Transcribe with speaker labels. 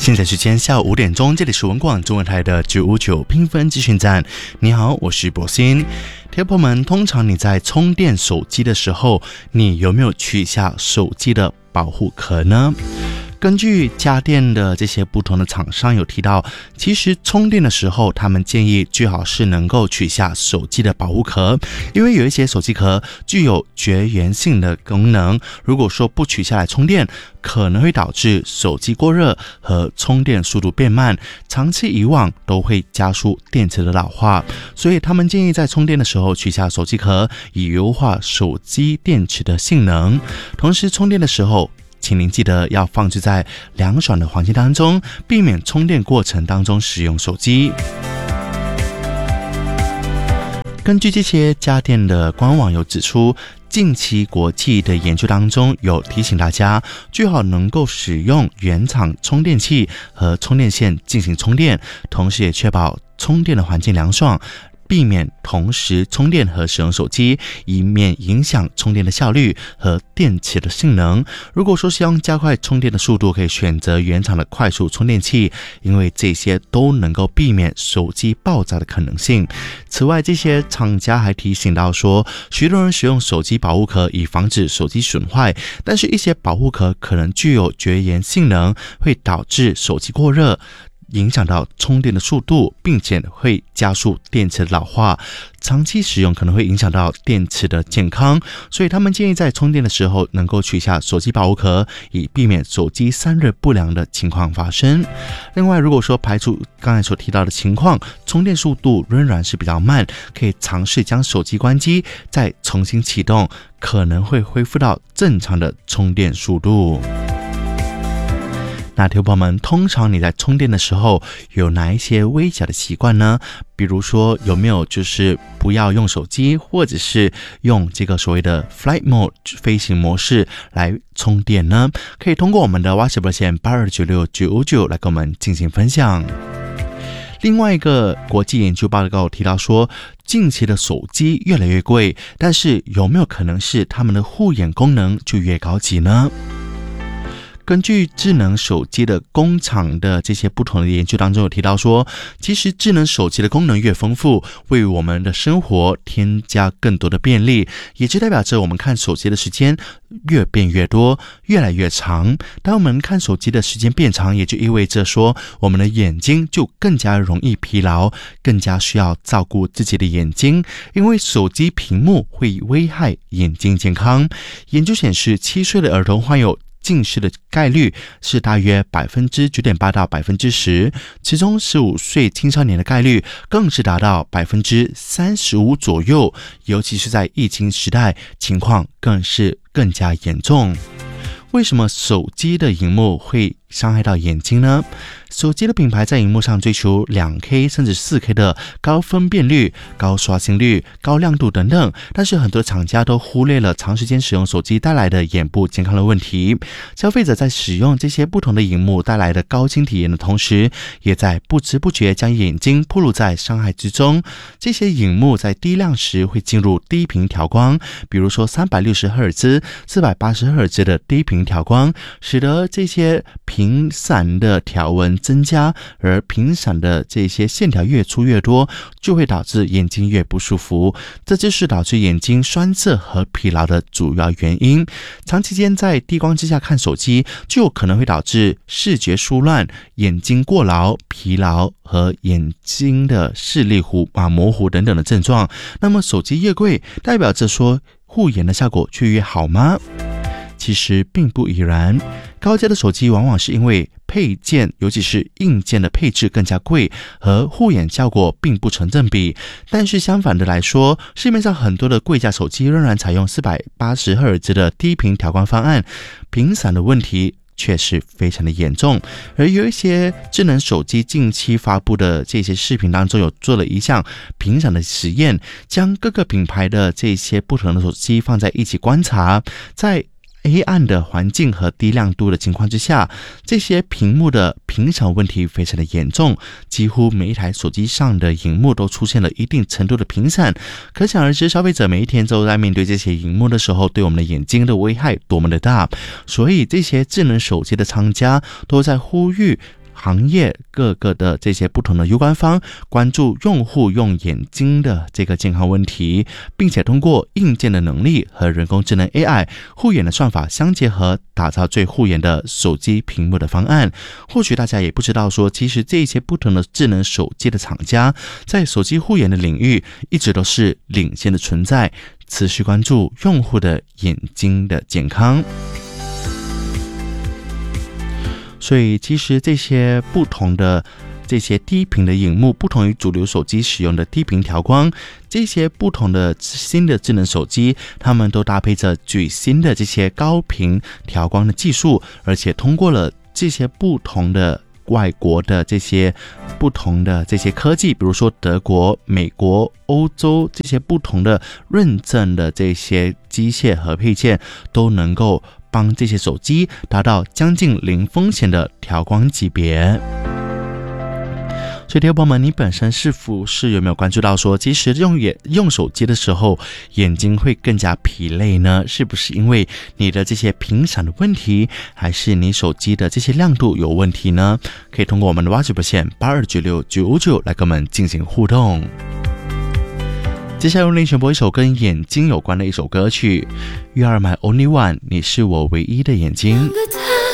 Speaker 1: 现在时间下午5点钟，这里是文广中文台的959缤纷资讯站。你好，我是博鑫。听众朋友们，通常你在充电手机的时候，你有没有取下手机的保护壳呢？根据家电的这些不同的厂商有提到，其实充电的时候，他们建议最好是能够取下手机的保护壳，因为有一些手机壳具有绝缘性的功能，如果说不取下来充电，可能会导致手机过热和充电速度变慢，长期以往都会加速电池的老化，所以他们建议在充电的时候取下手机壳，以优化手机电池的性能。同时充电的时候，请您记得要放置在凉爽的环境当中，避免充电过程当中使用手机。根据这些家电的官网有指出，近期国际的研究当中有提醒大家，最好能够使用原厂充电器和充电线进行充电，同时也确保充电的环境凉爽，避免同时充电和使用手机，以免影响充电的效率和电池的性能。如果说希望加快充电的速度，可以选择原厂的快速充电器，因为这些都能够避免手机爆炸的可能性。此外，这些厂家还提醒到说，许多人使用手机保护壳以防止手机损坏，但是一些保护壳可能具有绝缘性能，会导致手机过热，影响到充电的速度，并且会加速电池的老化，长期使用可能会影响到电池的健康，所以他们建议在充电的时候能够取下手机保护壳，以避免手机散热不良的情况发生。另外，如果说排除刚才所提到的情况，充电速度仍然是比较慢，可以尝试将手机关机，再重新启动，可能会恢复到正常的充电速度。那听众朋友们，通常你在充电的时候有哪一些微小的习惯呢？比如说有没有就是不要用手机，或者是用这个所谓的 Flight Mode 飞行模式来充电呢？可以通过我们的 WhatsApp 线829699来跟我们进行分享。另外一个国际研究报告提到说，近期的手机越来越贵，但是有没有可能是他们的护眼功能就越高级呢？根据智能手机的工厂的这些不同的研究当中有提到说，其实智能手机的功能越丰富，为我们的生活添加更多的便利，也就代表着我们看手机的时间越变越多，越来越长。当我们看手机的时间变长，也就意味着说我们的眼睛就更加容易疲劳，更加需要照顾自己的眼睛，因为手机屏幕会危害眼睛健康。研究显示，7岁的儿童患有近视的概率是大约 9.8% 到 10%， 其中15岁青少年的概率更是达到 35% 左右，尤其是在疫情时代，情况更是更加严重。为什么手机的萤幕会伤害到眼睛呢？手机的品牌在萤幕上追求 2K 甚至 4K 的高分辨率、高刷新率、高亮度等等，但是很多厂家都忽略了长时间使用手机带来的眼部健康的问题。消费者在使用这些不同的萤幕带来的高清体验的同时，也在不知不觉将眼睛暴露在伤害之中。这些萤幕在低亮时会进入低频调光，比如说 360Hz、480Hz 的低频调光，使得这些频散的条纹增加，而频散的这些线条越粗越多，就会导致眼睛越不舒服，这就是导致眼睛酸涩和疲劳的主要原因。长期间在低光之下看手机，就有可能会导致视觉疏乱、眼睛过劳、疲劳和眼睛的视力模糊等等的症状。那么手机越贵，代表着说护眼的效果却越好吗？其实并不已然，高价的手机往往是因为配件，尤其是硬件的配置更加贵，和护眼效果并不成正比。但是相反的来说，市面上很多的贵价手机仍然采用 480Hz 的低频调光方案，频散的问题确实非常的严重。而有一些智能手机近期发布的这些视频当中，有做了一项频闪的实验，将各个品牌的这些不同的手机放在一起观察，在黑暗的环境和低亮度的情况之下，这些屏幕的频闪问题非常的严重，几乎每一台手机上的萤幕都出现了一定程度的频闪。可想而知，消费者每一天都在面对这些萤幕的时候，对我们的眼睛的危害多么的大。所以这些智能手机的厂家都在呼吁行业各个的这些不同的有关方关注用户用眼睛的这个健康问题，并且通过硬件的能力和人工智能 AI 护眼的算法相结合，打造最护眼的手机屏幕的方案。或许大家也不知道说，其实这些不同的智能手机的厂家在手机护眼的领域一直都是领先的存在，持续关注用户的眼睛的健康。所以其实这些不同的这些低频的萤幕，不同于主流手机使用的低频调光，这些不同的新的智能手机，它们都搭配着最新的这些高频调光的技术，而且通过了这些不同的外国的这些不同的这些科技，比如说德国、美国、欧洲这些不同的认证的这些机械和配件，都能够帮这些手机达到将近零风险的调光级别。所以听众朋友们，你本身是否是有没有关注到说，其实用手机的时候眼睛会更加疲累呢？是不是因为你的这些频闪的问题，还是你手机的这些亮度有问题呢？可以通过我们的 WhatsApp 线829699来跟我们进行互动。接下来为您选播一首跟眼睛有关的一首歌曲， You Are My Only One， 你是我唯一的眼睛。